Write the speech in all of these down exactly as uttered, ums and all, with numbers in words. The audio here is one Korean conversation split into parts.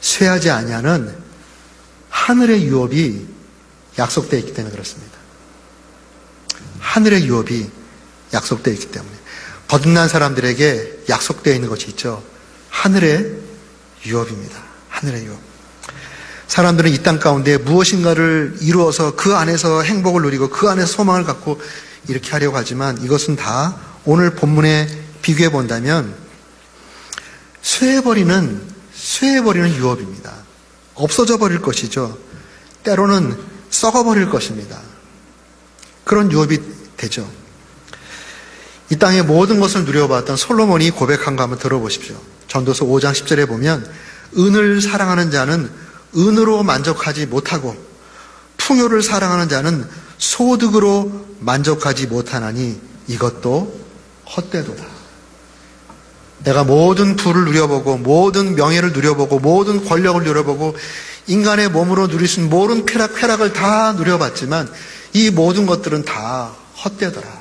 쇠하지 아니하는 하늘의 유업이 약속되어 있기 때문에 그렇습니다. 하늘의 유업이 약속되어 있기 때문에. 거듭난 사람들에게 약속되어 있는 것이 있죠. 하늘의 유업입니다. 하늘의 유업. 사람들은 이 땅 가운데 무엇인가를 이루어서 그 안에서 행복을 누리고 그 안에서 소망을 갖고 이렇게 하려고 하지만 이것은 다 오늘 본문에 비교해 본다면 쇠해버리는, 쇠해버리는 유업입니다. 없어져 버릴 것이죠. 때로는 썩어버릴 것입니다. 그런 유업이 되죠. 이 땅의 모든 것을 누려봤던 솔로몬이 고백한 거 한번 들어보십시오. 전도서 오 장 십 절에 보면 은을 사랑하는 자는 은으로 만족하지 못하고 풍요를 사랑하는 자는 소득으로 만족하지 못하나니 이것도 헛되도다. 내가 모든 부를 누려보고 모든 명예를 누려보고 모든 권력을 누려보고 인간의 몸으로 누릴 수 있는 모든 쾌락, 쾌락을 다 누려봤지만 이 모든 것들은 다 헛되더라.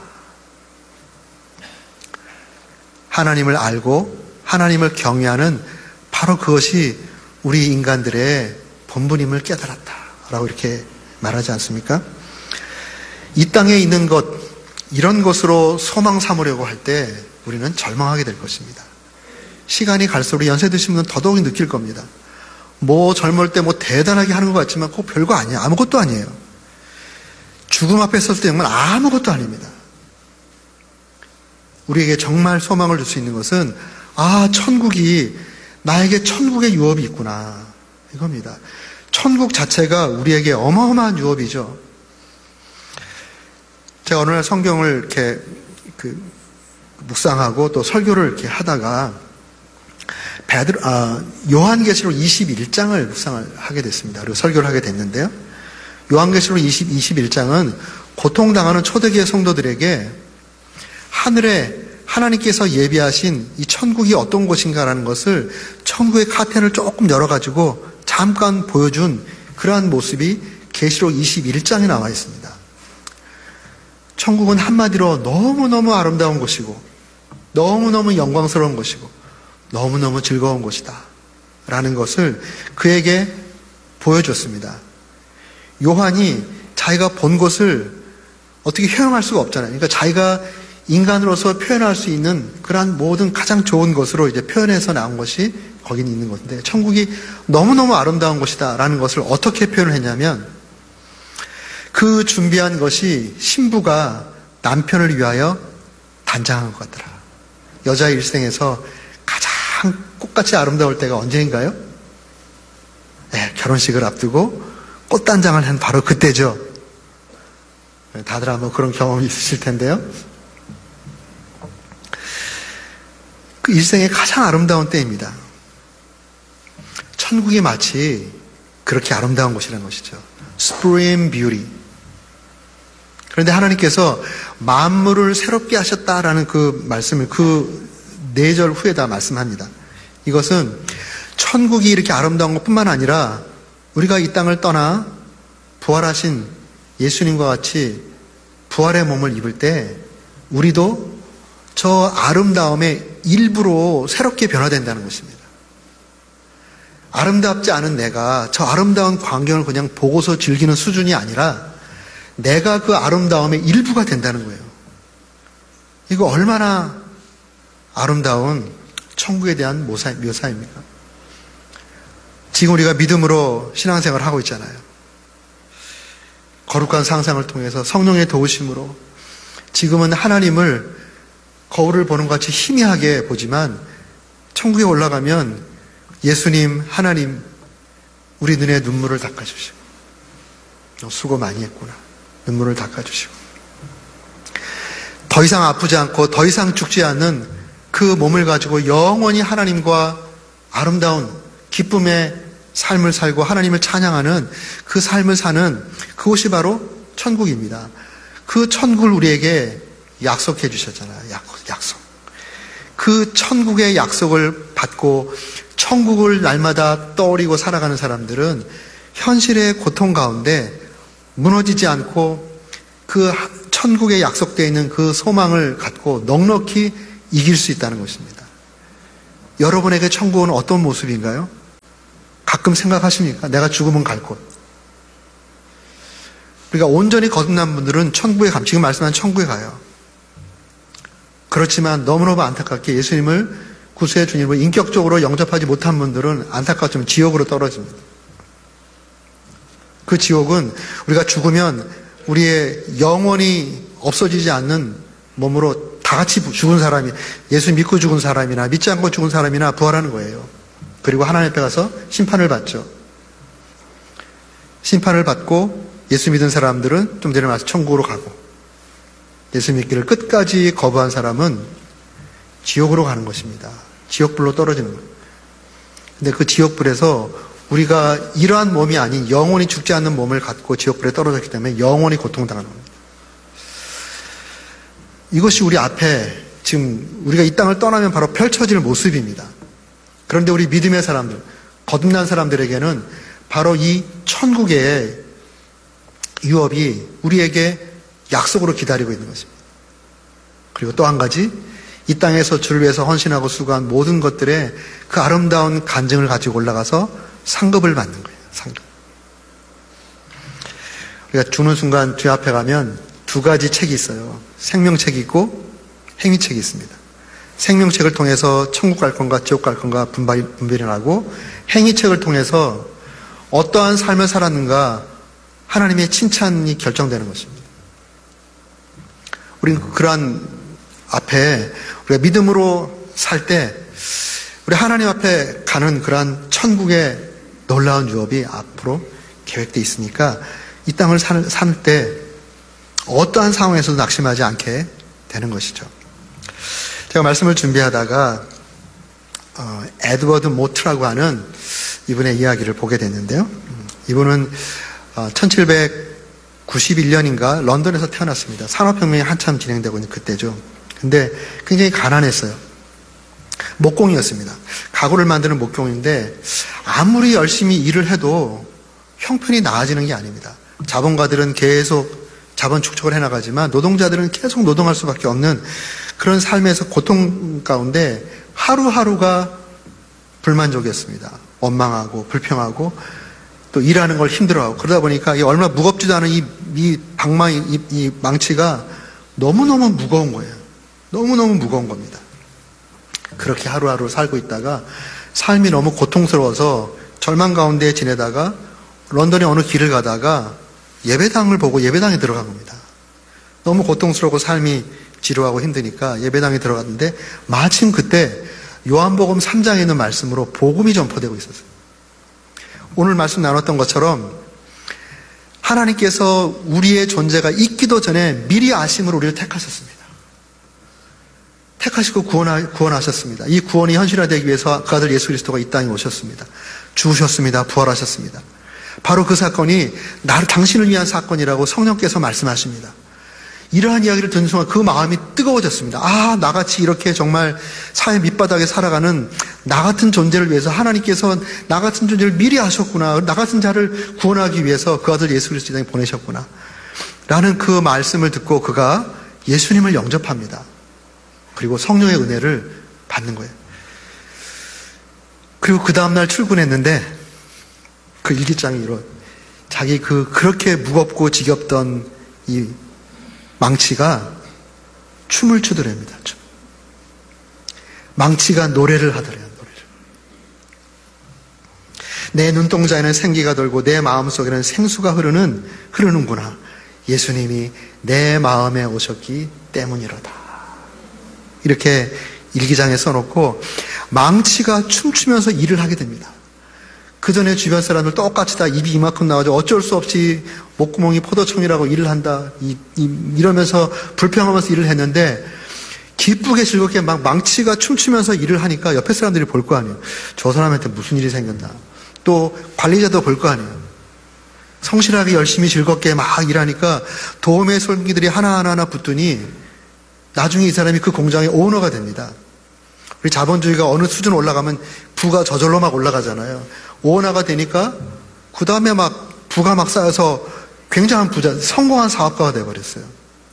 하나님을 알고 하나님을 경외하는 바로 그것이 우리 인간들의 본분임을 깨달았다 라고 이렇게 말하지 않습니까? 이 땅에 있는 것, 이런 것으로 소망 삼으려고 할 때 우리는 절망하게 될 것입니다. 시간이 갈수록 연세 드신 분은 더더욱 느낄 겁니다. 뭐 젊을 때 뭐 대단하게 하는 것 같지만 그거 별거 아니에요. 아무것도 아니에요. 죽음 앞에 섰을 때 정말 아무것도 아닙니다. 우리에게 정말 소망을 줄 수 있는 것은 아, 천국이 나에게 천국의 유업이 있구나 이겁니다. 천국 자체가 우리에게 어마어마한 유업이죠. 제가 어느 날 성경을 이렇게 그 묵상하고 또 설교를 이렇게 하다가 베드로, 아, 요한계시록 이십일 장을 묵상을 하게 됐습니다. 그리고 설교를 하게 됐는데요. 요한계시록 이십, 이십일 장은 고통당하는 초대교회 성도들에게 하늘에 하나님께서 예비하신 이 천국이 어떤 곳인가라는 것을 천국의 카텐을 조금 열어가지고 잠깐 보여준 그러한 모습이 계시록 이십일 장에 나와 있습니다. 천국은 한마디로 너무너무 아름다운 곳이고 너무너무 영광스러운 곳이고 너무너무 즐거운 곳이다 라는 것을 그에게 보여줬습니다. 요한이 자기가 본 것을 어떻게 표현할 수가 없잖아요. 그러니까 자기가 인간으로서 표현할 수 있는 그러한 모든 가장 좋은 것으로 이제 표현해서 나온 것이 거기 있는 것인데 천국이 너무너무 아름다운 곳이다 라는 것을 어떻게 표현을 했냐면 그 준비한 것이 신부가 남편을 위하여 단장한 것 같더라. 여자의 일생에서 가장 꽃같이 아름다울 때가 언제인가요? 네, 결혼식을 앞두고 꽃단장을 한 바로 그때죠. 다들 아마 그런 경험이 있으실 텐데요. 그 일생의 가장 아름다운 때입니다. 천국이 마치 그렇게 아름다운 곳이라는 것이죠. Supreme Beauty. 그런데 하나님께서 만물을 새롭게 하셨다라는 그 말씀을 그 네 절 후에다 말씀합니다. 이것은 천국이 이렇게 아름다운 것뿐만 아니라 우리가 이 땅을 떠나 부활하신 예수님과 같이 부활의 몸을 입을 때 우리도 저 아름다움의 일부로 새롭게 변화된다는 것입니다. 아름답지 않은 내가 저 아름다운 광경을 그냥 보고서 즐기는 수준이 아니라 내가 그 아름다움의 일부가 된다는 거예요. 이거 얼마나 아름다운 천국에 대한 묘사, 묘사입니까? 지금 우리가 믿음으로 신앙생활을 하고 있잖아요. 거룩한 상상을 통해서 성령의 도우심으로 지금은 하나님을 거울을 보는 것 같이 희미하게 보지만 천국에 올라가면 예수님, 하나님 우리 눈에 눈물을 닦아주시고 너 수고 많이 했구나 눈물을 닦아주시고 더 이상 아프지 않고 더 이상 죽지 않는 그 몸을 가지고 영원히 하나님과 아름다운 기쁨의 삶을 살고 하나님을 찬양하는 그 삶을 사는 그곳이 바로 천국입니다. 그 천국을 우리에게 약속해 주셨잖아요. 약속. 그 천국의 약속을 받고 천국을 날마다 떠올리고 살아가는 사람들은 현실의 고통 가운데 무너지지 않고 그 천국에 약속되어 있는 그 소망을 갖고 넉넉히 이길 수 있다는 것입니다. 여러분에게 천국은 어떤 모습인가요? 가끔 생각하십니까? 내가 죽으면 갈 곳. 그러니까 온전히 거듭난 분들은 천국에 감, 지금 말씀한 천국에 가요. 그렇지만 너무너무 안타깝게 예수님을 구수의 주님을 인격적으로 영접하지 못한 분들은 안타깝지만 지옥으로 떨어집니다. 그 지옥은 우리가 죽으면 우리의 영원히 없어지지 않는 몸으로 다 같이 죽은 사람이, 예수 믿고 죽은 사람이나 믿지 않고 죽은 사람이나 부활하는 거예요. 그리고 하나님 앞에 가서 심판을 받죠. 심판을 받고 예수 믿은 사람들은 좀 전에 말씀 천국으로 가고, 예수 믿기를 끝까지 거부한 사람은 지옥으로 가는 것입니다. 지옥불로 떨어지는 거예요. 근데 그 지옥불에서 우리가 이러한 몸이 아닌 영원히 죽지 않는 몸을 갖고 지옥불에 떨어졌기 때문에 영원히 고통당하는 겁니다. 이것이 우리 앞에 지금 우리가 이 땅을 떠나면 바로 펼쳐질 모습입니다. 그런데 우리 믿음의 사람들, 거듭난 사람들에게는 바로 이 천국의 유업이 우리에게 약속으로 기다리고 있는 것입니다. 그리고 또 한 가지, 이 땅에서 주를 위해서 헌신하고 수고한 모든 것들의 그 아름다운 간증을 가지고 올라가서 상급을 받는 거예요. 상급. 우리가 주는 순간 주 앞에 가면 두 가지 책이 있어요. 생명책이 있고 행위책이 있습니다. 생명책을 통해서 천국 갈 건가 지옥 갈 건가 분별이 나고, 행위책을 통해서 어떠한 삶을 살았는가 하나님의 칭찬이 결정되는 것입니다. 우리는 그러한 앞에 우리가 믿음으로 살 때 우리 하나님 앞에 가는 그러한 천국의 놀라운 유업이 앞으로 계획되어 있으니까 이 땅을 살 때 어떠한 상황에서도 낙심하지 않게 되는 것이죠. 제가 말씀을 준비하다가 어, 에드워드 모트라고 하는 이분의 이야기를 보게 됐는데요. 이분은 어, 천칠백구십일 년인가 런던에서 태어났습니다. 산업혁명이 한참 진행되고 있는 그때죠. 근데 굉장히 가난했어요. 목공이었습니다. 가구를 만드는 목공인데 아무리 열심히 일을 해도 형편이 나아지는 게 아닙니다. 자본가들은 계속 자본 축적을 해나가지만 노동자들은 계속 노동할 수밖에 없는 그런 삶에서 고통 가운데 하루하루가 불만족이었습니다. 원망하고 불평하고 또 일하는 걸 힘들어하고, 그러다 보니까 이 얼마 무겁지도 않은 이, 이 방망이, 이, 이 망치가 너무너무 무거운 거예요. 너무너무 무거운 겁니다. 그렇게 하루하루 살고 있다가 삶이 너무 고통스러워서 절망 가운데 지내다가 런던의 어느 길을 가다가 예배당을 보고 예배당에 들어간 겁니다. 너무 고통스럽고 삶이 지루하고 힘드니까 예배당에 들어갔는데 마침 그때 요한복음 삼 장에 있는 말씀으로 복음이 전파되고 있었어요. 오늘 말씀 나눴던 것처럼 하나님께서 우리의 존재가 있기도 전에 미리 아심으로 우리를 택하셨습니다. 택하시고 구원하, 구원하셨습니다. 이 구원이 현실화되기 위해서 그 아들 예수 그리스도가 이 땅에 오셨습니다. 죽으셨습니다. 부활하셨습니다. 바로 그 사건이 나를 당신을 위한 사건이라고 성령께서 말씀하십니다. 이러한 이야기를 듣는 순간 그 마음이 뜨거워졌습니다. 아, 나같이 이렇게 정말 사회 밑바닥에 살아가는 나 같은 존재를 위해서 하나님께서 나 같은 존재를 미리 하셨구나. 나 같은 자를 구원하기 위해서 그 아들 예수 그리스도 이 땅에 보내셨구나. 라는 그 말씀을 듣고 그가 예수님을 영접합니다. 그리고 성령의 은혜를 받는 거예요. 그리고 그 다음날 출근했는데 그 일기장이 이런, 자기 그 그렇게 무겁고 지겹던 이 망치가 춤을 추더랍니다. 춤. 망치가 노래를 하더래요. 노래를. 내 눈동자에는 생기가 돌고 내 마음속에는 생수가 흐르는 흐르는구나. 예수님이 내 마음에 오셨기 때문이로다. 이렇게 일기장에 써놓고 망치가 춤추면서 일을 하게 됩니다. 그 전에 주변 사람들 똑같이 다 입이 이만큼 나와서 어쩔 수 없이 목구멍이 포도청이라고 일을 한다. 이, 이, 이러면서 불평하면서 일을 했는데 기쁘게 즐겁게 막 망치가 춤추면서 일을 하니까 옆에 사람들이 볼 거 아니에요. 저 사람한테 무슨 일이 생겼나. 또 관리자도 볼 거 아니에요. 성실하게 열심히 즐겁게 막 일하니까 도움의 손기들이 하나하나 붙더니 나중에 이 사람이 그 공장의 오너가 됩니다. 우리 자본주의가 어느 수준 올라가면 부가 저절로 막 올라가잖아요. 오너가 되니까 그 다음에 막 부가 막 쌓여서 굉장한 부자, 성공한 사업가가 돼버렸어요.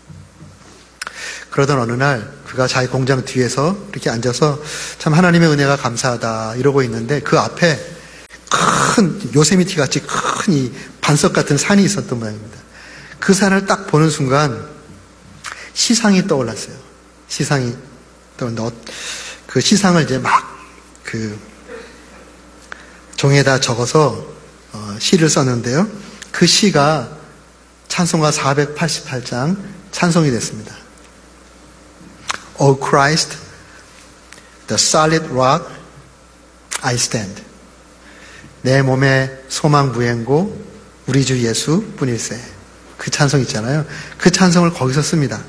그러던 어느 날 그가 자기 공장 뒤에서 이렇게 앉아서 참 하나님의 은혜가 감사하다 이러고 있는데 그 앞에 큰 요세미티 같이 큰 이 반석 같은 산이 있었던 모양입니다. 그 산을 딱 보는 순간 시상이 떠올랐어요. 시상이 떠올랐는데 그 시상을 이제 막 그 종에다 적어서 어, 시를 썼는데요. 그 시가 찬송가 사백팔십팔 장 찬송이 됐습니다. O Christ, the solid rock, I stand. 내 몸의 소망 부행고 우리 주 예수 뿐일세. 그 찬송 있잖아요. 그 찬송을 거기서 씁니다.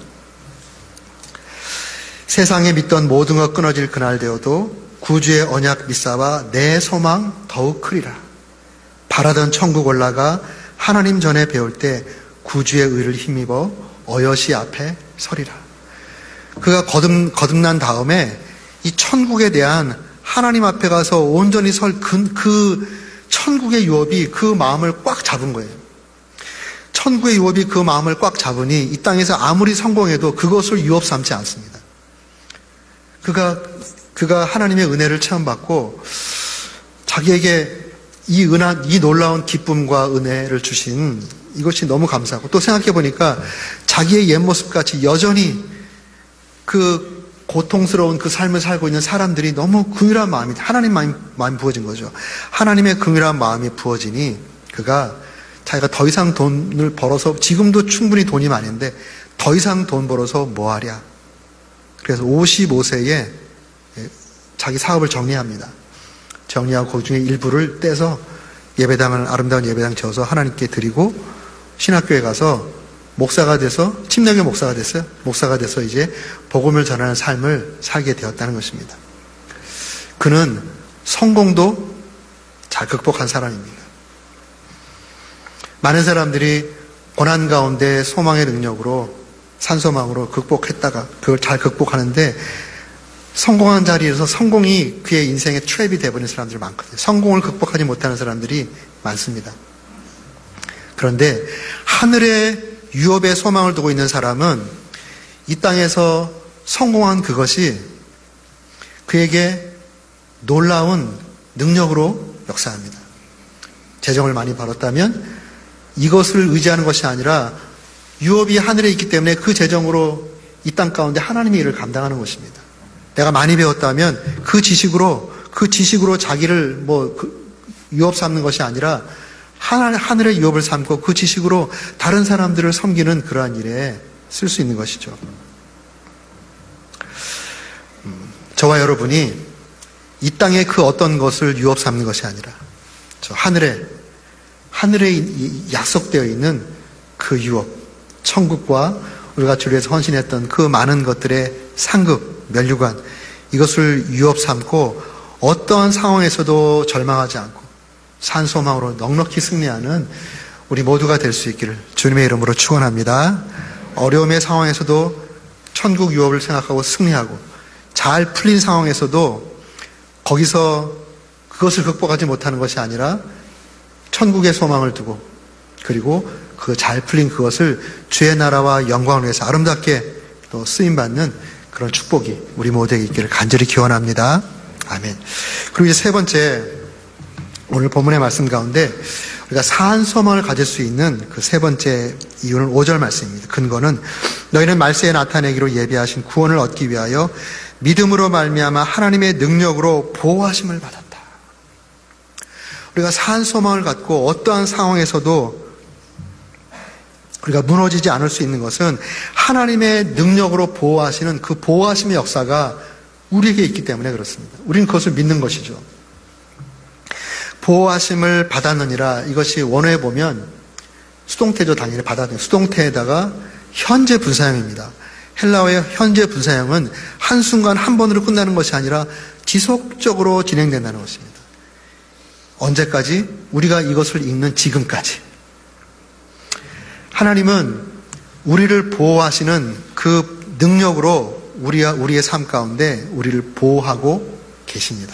세상에 믿던 모든 것 끊어질 그날 되어도 구주의 언약 믿사와 내 소망 더욱 크리라. 바라던 천국 올라가 하나님 전에 배울 때 구주의 의를 힘입어 어여시 앞에 서리라. 그가 거듭, 거듭난 다음에 이 천국에 대한 하나님 앞에 가서 온전히 설 그, 그 천국의 유업이 그 마음을 꽉 잡은 거예요. 천국의 유업이 그 마음을 꽉 잡으니 이 땅에서 아무리 성공해도 그것을 유업 삼지 않습니다. 그가 그가 하나님의 은혜를 체험받고 자기에게 이 은하, 이 놀라운 기쁨과 은혜를 주신 이것이 너무 감사하고 또 생각해 보니까 자기의 옛 모습 같이 여전히 그 고통스러운 그 삶을 살고 있는 사람들이 너무 긍휼한 마음이 하나님 마음이, 마음이 부어진 거죠. 하나님의 긍휼한 마음이 부어지니 그가 자기가 더 이상 돈을 벌어서 지금도 충분히 돈이 많은데 더 이상 돈 벌어서 뭐하랴. 그래서 오십오 세에 자기 사업을 정리합니다. 정리하고 그 중에 일부를 떼서 예배당을 아름다운 예배당 지어서 하나님께 드리고 신학교에 가서 목사가 돼서 침례교 목사가 됐어요. 목사가 돼서 이제 복음을 전하는 삶을 살게 되었다는 것입니다. 그는 성공도 잘 극복한 사람입니다. 많은 사람들이 고난 가운데 소망의 능력으로 산소망으로 극복했다가 그걸 잘 극복하는데 성공한 자리에서 성공이 그의 인생의 트랩이 되어버린 사람들이 많거든요. 성공을 극복하지 못하는 사람들이 많습니다. 그런데 하늘의 유업의 소망을 두고 있는 사람은 이 땅에서 성공한 그것이 그에게 놀라운 능력으로 역사합니다. 재정을 많이 벌었다면 이것을 의지하는 것이 아니라 유업이 하늘에 있기 때문에 그 재정으로 이 땅 가운데 하나님의 일을 감당하는 것입니다. 내가 많이 배웠다면 그 지식으로 그 지식으로 자기를 뭐 그 유업 삼는 것이 아니라 하늘의 유업을 삼고 그 지식으로 다른 사람들을 섬기는 그러한 일에 쓸 수 있는 것이죠. 저와 여러분이 이 땅의 그 어떤 것을 유업 삼는 것이 아니라 저 하늘에 하늘에 약속되어 있는 그 유업, 천국과 우리가 주를 위해서 헌신했던 그 많은 것들의 상급, 면류관, 이것을 유업 삼고 어떠한 상황에서도 절망하지 않고 산소망으로 넉넉히 승리하는 우리 모두가 될 수 있기를 주님의 이름으로 축원합니다. 어려움의 상황에서도 천국 유업을 생각하고 승리하고 잘 풀린 상황에서도 거기서 그것을 극복하지 못하는 것이 아니라 천국의 소망을 두고 그리고 그 잘 풀린 그것을 주의 나라와 영광을 위해서 아름답게 또 쓰임받는 그런 축복이 우리 모두에게 있기를 간절히 기원합니다. 아멘. 그리고 이제 세 번째, 오늘 본문의 말씀 가운데 우리가 사한 소망을 가질 수 있는 그 세 번째 이유는 오 절 말씀입니다. 근거는 너희는 말세에 나타내기로 예비하신 구원을 얻기 위하여 믿음으로 말미암아 하나님의 능력으로 보호하심을 받았다. 우리가 사한 소망을 갖고 어떠한 상황에서도 우리가 무너지지 않을 수 있는 것은 하나님의 능력으로 보호하시는 그 보호하심의 역사가 우리에게 있기 때문에 그렇습니다. 우리는 그것을 믿는 것이죠. 보호하심을 받았느니라, 이것이 원어에 보면 수동태죠. 당연히 받았네요. 수동태에다가 현재 분사형입니다. 헬라어의 현재 분사형은 한순간 한 번으로 끝나는 것이 아니라 지속적으로 진행된다는 것입니다. 언제까지? 우리가 이것을 읽는 지금까지. 하나님은 우리를 보호하시는 그 능력으로 우리와 우리의 삶 가운데 우리를 보호하고 계십니다.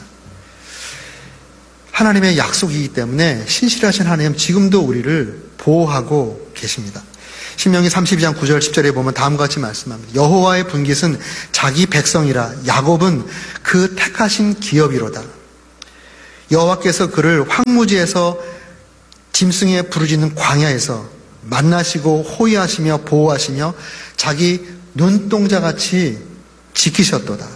하나님의 약속이기 때문에 신실하신 하나님 지금도 우리를 보호하고 계십니다. 신명기 삼십이 장 구 절 십 절에 보면 다음과 같이 말씀합니다. 여호와의 분깃은 자기 백성이라 야곱은 그 택하신 기업이로다. 여호와께서 그를 황무지에서 짐승의 부르짖는 광야에서 만나시고 호위하시며 보호하시며 자기 눈동자같이 지키셨도다.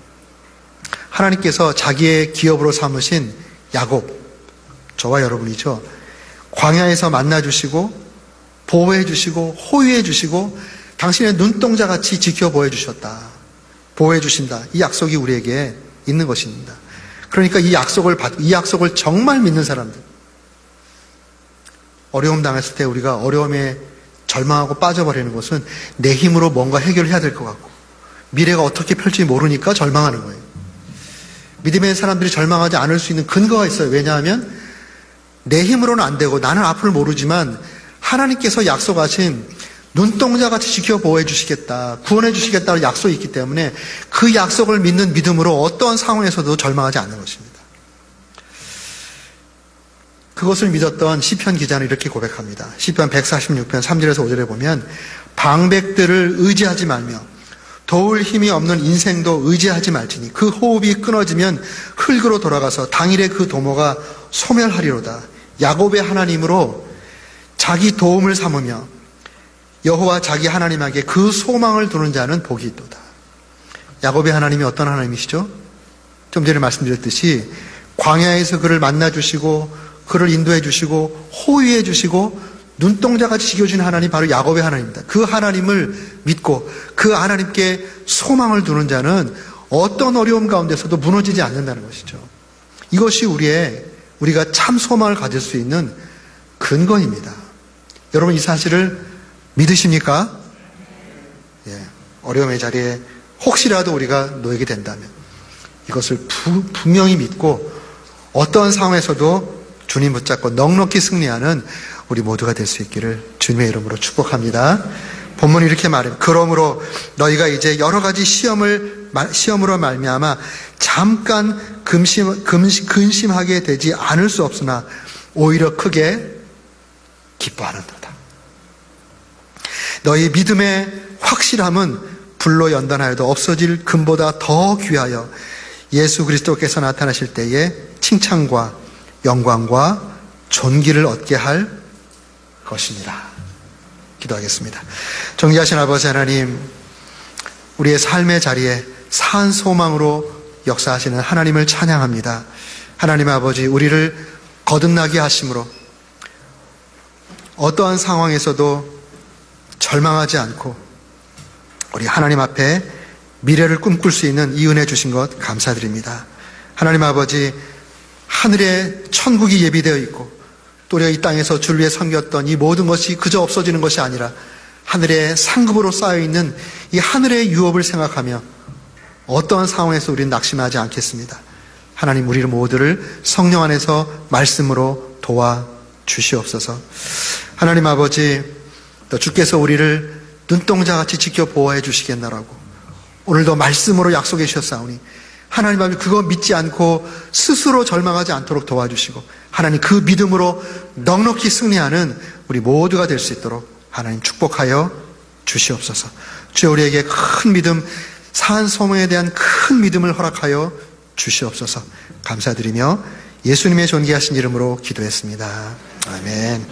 하나님께서 자기의 기업으로 삼으신 야곱, 저와 여러분이죠. 광야에서 만나주시고 보호해주시고 호위해주시고 당신의 눈동자같이 지켜보호해주셨다. 보호해주신다. 이 약속이 우리에게 있는 것입니다. 그러니까 이 약속을 받, 이 약속을 정말 믿는 사람들, 어려움 당했을 때 우리가 어려움에 절망하고 빠져버리는 것은 내 힘으로 뭔가 해결해야 될 것 같고 미래가 어떻게 펼칠지 모르니까 절망하는 거예요. 믿음의 사람들이 절망하지 않을 수 있는 근거가 있어요. 왜냐하면 내 힘으로는 안 되고 나는 앞을 모르지만 하나님께서 약속하신 눈동자같이 지켜 보호해 주시겠다, 구원해 주시겠다는 약속이 있기 때문에 그 약속을 믿는 믿음으로 어떠한 상황에서도 절망하지 않는 것입니다. 그것을 믿었던 시편 기자는 이렇게 고백합니다. 시편 백사십육 편 삼 절에서 오 절에 보면 방백들을 의지하지 말며 도울 힘이 없는 인생도 의지하지 말지니 그 호흡이 끊어지면 흙으로 돌아가서 당일에 그 도모가 소멸하리로다. 야곱의 하나님으로 자기 도움을 삼으며 여호와 자기 하나님에게 그 소망을 두는 자는 복이 있도다. 야곱의 하나님이 어떤 하나님이시죠? 좀 전에 말씀드렸듯이 광야에서 그를 만나주시고 그를 인도해 주시고 호위해 주시고 눈동자같이 지켜주신 하나님, 바로 야곱의 하나님입니다. 그 하나님을 믿고 그 하나님께 소망을 두는 자는 어떤 어려움 가운데서도 무너지지 않는다는 것이죠. 이것이 우리의 우리가 참 소망을 가질 수 있는 근거입니다. 여러분, 이 사실을 믿으십니까? 예, 어려움의 자리에 혹시라도 우리가 놓이게 된다면 이것을 부, 분명히 믿고 어떠한 상황에서도 주님 붙잡고 넉넉히 승리하는 우리 모두가 될 수 있기를 주님의 이름으로 축복합니다. 본문이 이렇게 말해요. 그러므로 너희가 이제 여러 가지 시험을 시험으로 말미암아 잠깐 금심, 금심, 근심하게 되지 않을 수 없으나 오히려 크게 기뻐하는도다. 너희 믿음의 확실함은 불로 연단하여도 없어질 금보다 더 귀하여 예수 그리스도께서 나타나실 때에 칭찬과 영광과 존귀를 얻게 할 것입니다. 기도하겠습니다. 존귀하신 아버지 하나님, 우리의 삶의 자리에 산 소망으로 역사하시는 하나님을 찬양합니다. 하나님 아버지, 우리를 거듭나게 하심으로 어떠한 상황에서도 절망하지 않고 우리 하나님 앞에 미래를 꿈꿀 수 있는 이 은혜 주신 것 감사드립니다. 하나님 아버지, 하늘에 천국이 예비되어 있고 또 우리가 이 땅에서 주를 위해 섬겼던 이 모든 것이 그저 없어지는 것이 아니라 하늘에 상급으로 쌓여있는 이 하늘의 유업을 생각하며 어떠한 상황에서 우리는 낙심하지 않겠습니다. 하나님, 우리 모두를 성령 안에서 말씀으로 도와주시옵소서. 하나님 아버지, 또 주께서 우리를 눈동자같이 지켜 보호해 주시겠나라고 오늘도 말씀으로 약속해 주셨사오니 하나님 아버지, 그거 믿지 않고 스스로 절망하지 않도록 도와주시고 하나님, 그 믿음으로 넉넉히 승리하는 우리 모두가 될 수 있도록 하나님 축복하여 주시옵소서. 주여, 우리에게 큰 믿음, 산 소망에 대한 큰 믿음을 허락하여 주시옵소서. 감사드리며 예수님의 존귀하신 이름으로 기도했습니다. 아멘.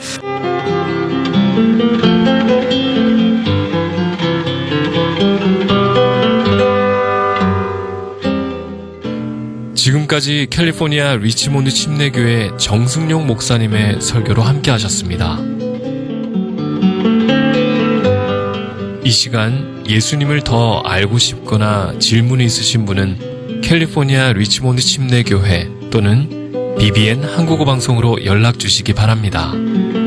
지금까지 캘리포니아 리치몬드 침례교회 정승용 목사님의 설교로 함께 하셨습니다. 이 시간 예수님을 더 알고 싶거나 질문이 있으신 분은 캘리포니아 리치몬드 침례교회 또는 비비엔 한국어 방송으로 연락 주시기 바랍니다.